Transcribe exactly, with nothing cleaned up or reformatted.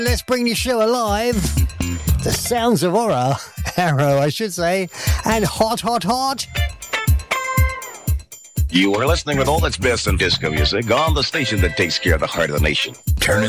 Let's bring the show alive. The sounds of horror, Arrow, I should say, and hot, hot, hot. You are listening with all that's best in disco music on the station that takes care of the heart of the nation. Turn it